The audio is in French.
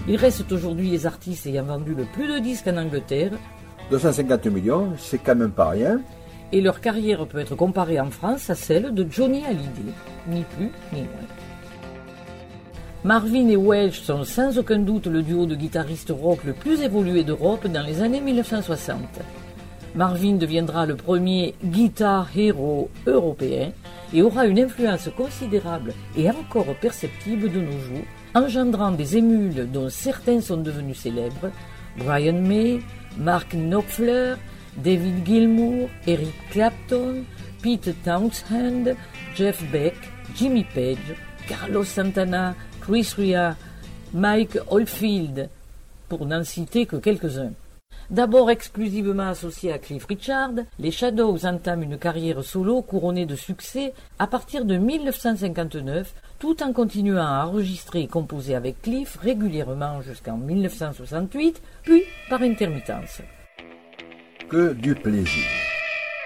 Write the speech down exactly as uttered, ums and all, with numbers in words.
Ils restent aujourd'hui les artistes ayant vendu le plus de disques en Angleterre. deux cent cinquante millions, c'est quand même pas rien. Et leur carrière peut être comparée en France à celle de Johnny Hallyday, ni plus ni moins. Marvin et Welch sont sans aucun doute le duo de guitaristes rock le plus évolué d'Europe dans les années mille neuf cent soixante. Marvin deviendra le premier guitar hero européen et aura une influence considérable et encore perceptible de nos jours, engendrant des émules dont certains sont devenus célèbres, Brian May, Mark Knopfler, David Gilmour, Eric Clapton, Pete Townshend, Jeff Beck, Jimmy Page, Carlos Santana, Chris Rea, Mike Oldfield, pour n'en citer que quelques-uns. D'abord exclusivement associés à Cliff Richard, les Shadows entament une carrière solo couronnée de succès à partir de mille neuf cent cinquante-neuf, tout en continuant à enregistrer et composer avec Cliff régulièrement jusqu'en mille neuf cent soixante-huit, puis par intermittence. Que du plaisir.